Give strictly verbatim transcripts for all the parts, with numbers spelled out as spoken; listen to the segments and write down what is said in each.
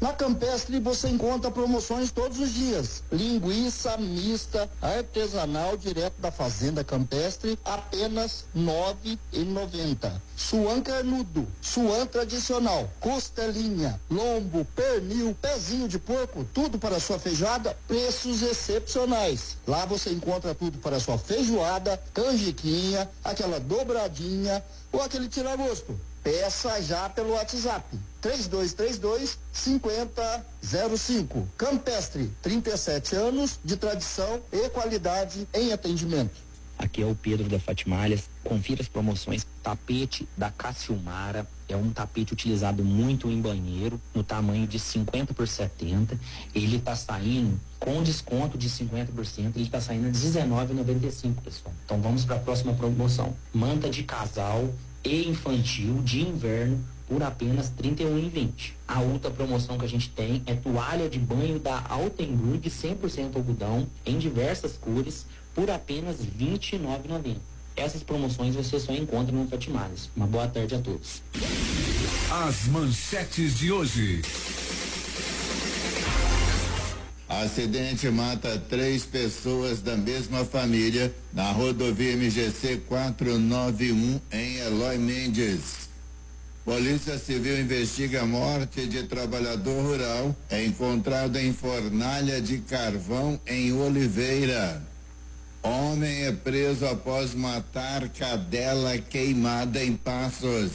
Na Campestre você encontra promoções todos os dias. Linguiça mista artesanal direto da fazenda Campestre, apenas nove reais e noventa centavos. Suan carnudo, suan tradicional, costelinha, lombo, pernil, pezinho de porco, tudo para sua feijoada, preços excepcionais. Lá você encontra tudo para sua feijoada, canjiquinha, aquela dobradinha ou aquele tira-gosto. Peça já pelo WhatsApp. três dois três dois, cinco zero zero cinco. Campestre, trinta e sete anos de tradição e qualidade em atendimento. Aqui é o Pedro da Fatimalhas. Confira as promoções. Tapete da Cassiumara é um tapete utilizado muito em banheiro, no tamanho de cinquenta por setenta. Ele está saindo com desconto de cinquenta por cento. Ele está saindo a dezenove reais e noventa e cinco centavos, pessoal. Então vamos para a próxima promoção. Manta de casal e infantil de inverno por apenas trinta e um reais e vinte centavos. A outra promoção que a gente tem é toalha de banho da Altenburg cem por cento algodão em diversas cores por apenas vinte e nove reais e noventa centavos. Essas promoções você só encontra no Fatimalhas. Uma boa tarde a todos. As manchetes de hoje. Acidente mata três pessoas da mesma família na rodovia M G C quatrocentos e noventa e um em Eloy Mendes. Polícia Civil investiga a morte de trabalhador rural encontrado em fornalha de carvão em Oliveira. Homem é preso após matar cadela queimada em Passos.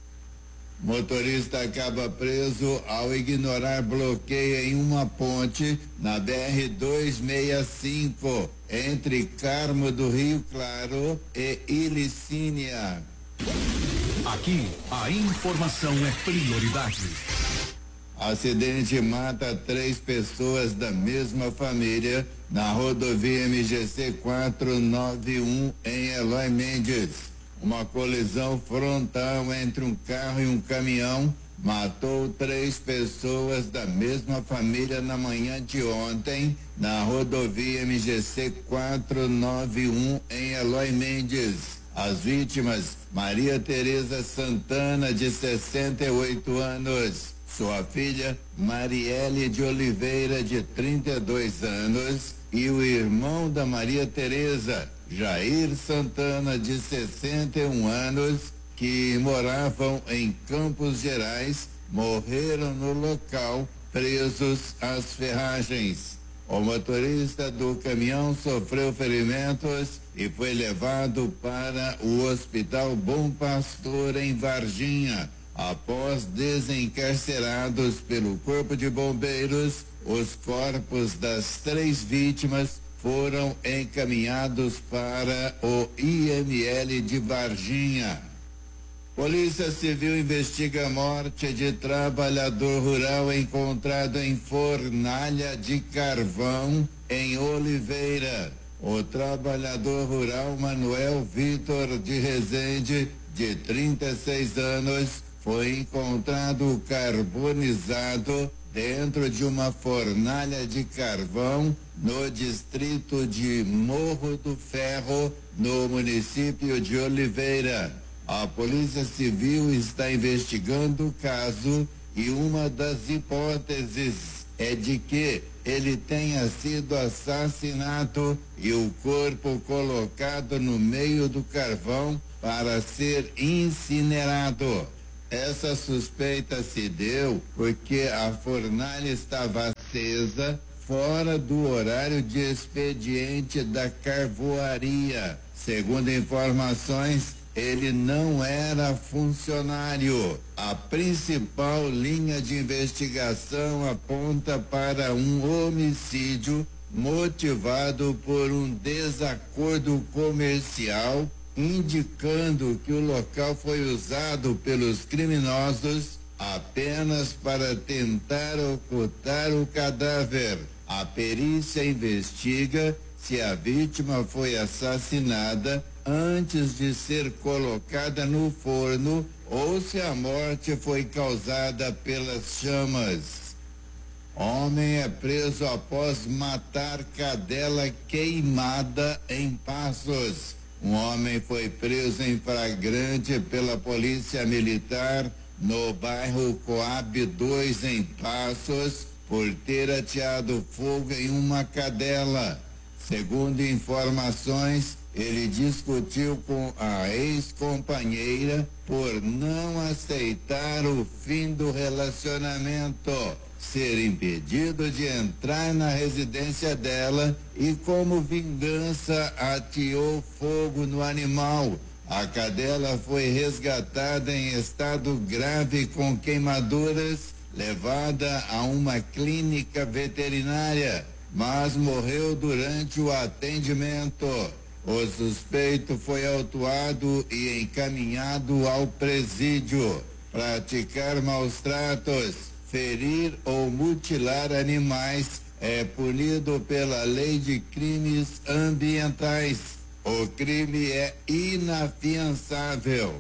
Motorista acaba preso ao ignorar bloqueio em uma ponte na B R duzentos e sessenta e cinco, entre Carmo do Rio Claro e Ilicínia. Aqui, a informação é prioridade. Acidente mata três pessoas da mesma família na rodovia M G C quatrocentos e noventa e um em Eloy Mendes. Uma colisão frontal entre um carro e um caminhão matou três pessoas da mesma família na manhã de ontem na rodovia M G C quatrocentos e noventa e um em Eloy Mendes. As vítimas, Maria Tereza Santana, de sessenta e oito anos, sua filha Marielle de Oliveira, de trinta e dois anos, e o irmão da Maria Tereza, Jair Santana, de sessenta e um anos, que moravam em Campos Gerais, morreram no local, presos às ferragens. O motorista do caminhão sofreu ferimentos e foi levado para o Hospital Bom Pastor, em Varginha. Após desencarcerados pelo Corpo de Bombeiros, os corpos das três vítimas foram encaminhados para o I M L de Varginha. Polícia Civil investiga a morte de trabalhador rural encontrado em fornalha de carvão em Oliveira. O trabalhador rural Manuel Vitor de Rezende, de trinta e seis anos, foi encontrado carbonizado dentro de uma fornalha de carvão no distrito de Morro do Ferro, no município de Oliveira. A Polícia Civil está investigando o caso e uma das hipóteses é de que ele tenha sido assassinado e o corpo colocado no meio do carvão para ser incinerado. Essa suspeita se deu porque a fornalha estava acesa fora do horário de expediente da carvoaria. Segundo informações, ele não era funcionário. A principal linha de investigação aponta para um homicídio motivado por um desacordo comercial, indicando que o local foi usado pelos criminosos apenas para tentar ocultar o cadáver. A perícia investiga se a vítima foi assassinada antes de ser colocada no forno ou se a morte foi causada pelas chamas. Homem é preso após matar cadela queimada em Passos. Um homem foi preso em flagrante pela Polícia Militar no bairro Coab dois, em Passos, por ter ateado fogo em uma cadela. Segundo informações, ele discutiu com a ex-companheira por não aceitar o fim do relacionamento, ser impedido de entrar na residência dela e, como vingança, ateou fogo no animal. A cadela foi resgatada em estado grave com queimaduras, levada a uma clínica veterinária, mas morreu durante o atendimento. O suspeito foi autuado e encaminhado ao presídio. Praticar maus tratos, ferir ou mutilar animais é punido pela Lei de Crimes Ambientais. O crime é inafiançável.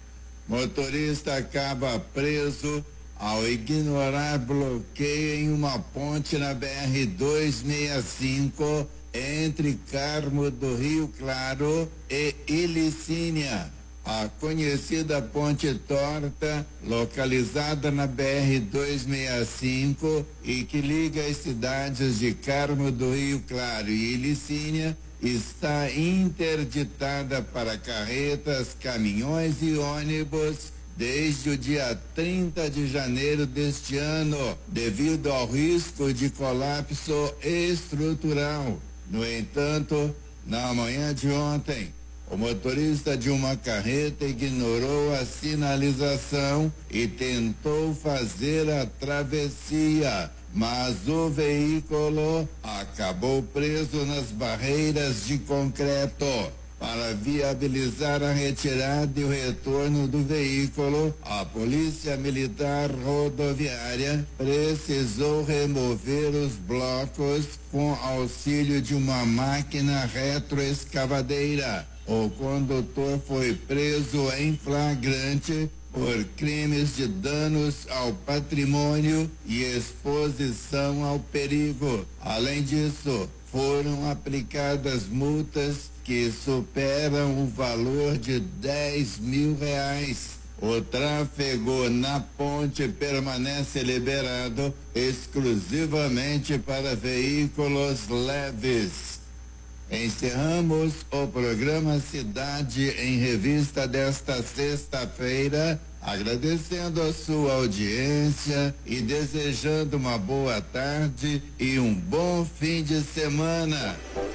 Motorista acaba preso ao ignorar bloqueio em uma ponte na B R duzentos e sessenta e cinco entre Carmo do Rio Claro e Ilicínia. A conhecida Ponte Torta, localizada na B R duzentos e sessenta e cinco e que liga as cidades de Carmo do Rio Claro e Ilicínia, está interditada para carretas, caminhões e ônibus desde o dia trinta de janeiro deste ano, devido ao risco de colapso estrutural. No entanto, na manhã de ontem, o motorista de uma carreta ignorou a sinalização e tentou fazer a travessia, mas o veículo acabou preso nas barreiras de concreto. Para viabilizar a retirada e o retorno do veículo, a Polícia Militar Rodoviária precisou remover os blocos com auxílio de uma máquina retroescavadeira. O condutor foi preso em flagrante por crimes de danos ao patrimônio e exposição ao perigo. Além disso, foram aplicadas multas que superam o valor de dez mil reais. O tráfego na ponte permanece liberado exclusivamente para veículos leves. Encerramos o programa Cidade em Revista desta sexta-feira, agradecendo a sua audiência e desejando uma boa tarde e um bom fim de semana.